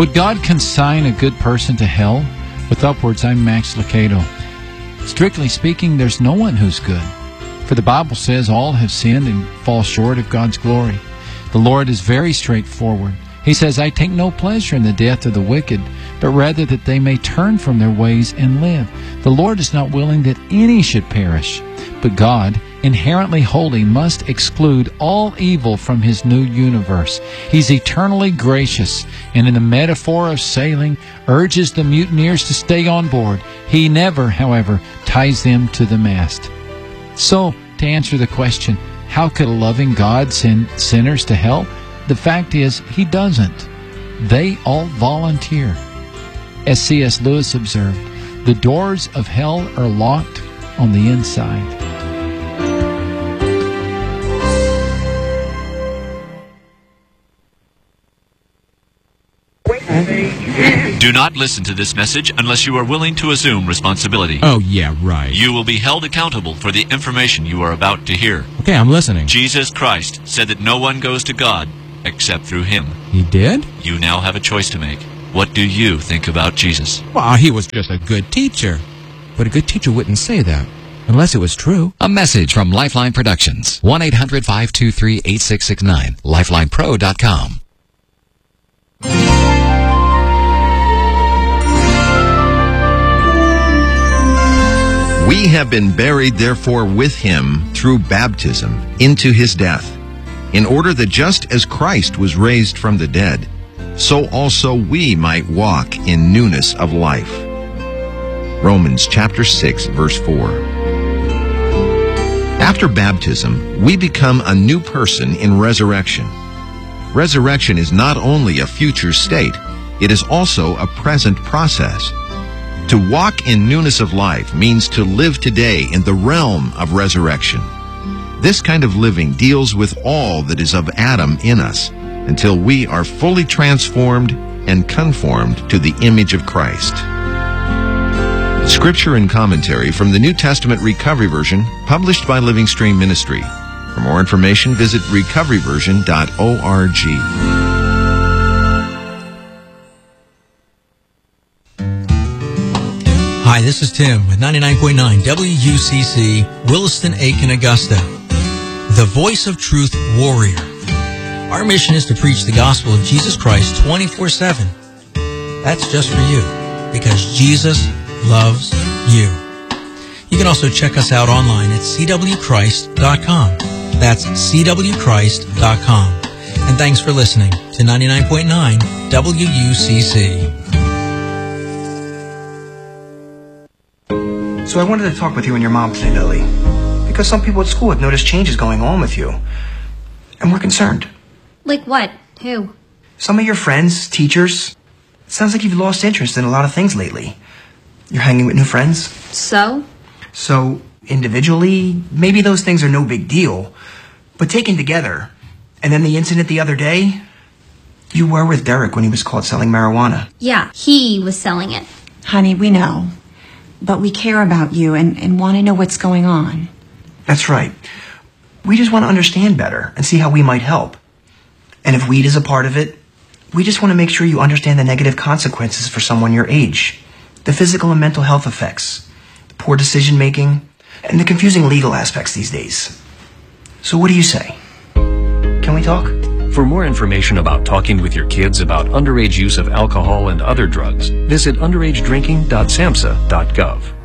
Would God consign a good person to hell? With Upwards, I'm Max Lucado. Strictly speaking, there's no one who's good. For the Bible says all have sinned and fall short of God's glory. The Lord is very straightforward. He says, I take no pleasure in the death of the wicked, but rather that they may turn from their ways and live. The Lord is not willing that any should perish, but God, inherently holy, must exclude all evil from His new universe. He's eternally gracious, and in the metaphor of sailing, urges the mutineers to stay on board. He never, however, ties them to the mast. So, to answer the question, how could a loving God send sinners to hell? The fact is, He doesn't. They all volunteer. As C.S. Lewis observed, the doors of hell are locked on the inside. Do not listen to this message unless you are willing to assume responsibility. Oh, yeah, right. You will be held accountable for the information you are about to hear. Okay, I'm listening. Jesus Christ said that no one goes to God except through Him. He did? You now have a choice to make. What do you think about Jesus? Well, He was just a good teacher. But a good teacher wouldn't say that, unless it was true. A message from Lifeline Productions. 1-800-523-8669. LifelinePro.com. We have been buried, therefore, with Him through baptism into His death, in order that just as Christ was raised from the dead, so also we might walk in newness of life. Romans chapter 6, verse 4. After baptism, we become a new person in resurrection. Resurrection is not only a future state, it is also a present process. To walk in newness of life means to live today in the realm of resurrection. This kind of living deals with all that is of Adam in us until we are fully transformed and conformed to the image of Christ. Scripture and commentary from the New Testament Recovery Version, published by Living Stream Ministry. For more information, visit recoveryversion.org. Hi, this is Tim with 99.9 WUCC, Williston, Aiken, Augusta. The Voice of Truth Warrior. Our mission is to preach the gospel of Jesus Christ 24/7. That's just for you, because Jesus loves you. You can also check us out online at cwchrist.com. That's cwchrist.com. And thanks for listening to 99.9 WUCC. So I wanted to talk with you and your mom today, Lily, because some people at school have noticed changes going on with you, and we're concerned. Like what? Who? Some of your friends, teachers. It sounds like you've lost interest in a lot of things lately. You're hanging with new friends. So, individually, maybe those things are no big deal, but taken together, and then the incident the other day, you were with Derek when he was caught selling marijuana. yeah, he was selling it. Honey, we know. But we care about you and want to know what's going on. That's right. We just want to understand better and see how we might help. And if weed is a part of it, we just want to make sure you understand the negative consequences for someone your age, the physical and mental health effects, the poor decision making, and the confusing legal aspects these days. So what do you say? Can we talk? For more information about talking with your kids about underage use of alcohol and other drugs, visit underagedrinking.samhsa.gov.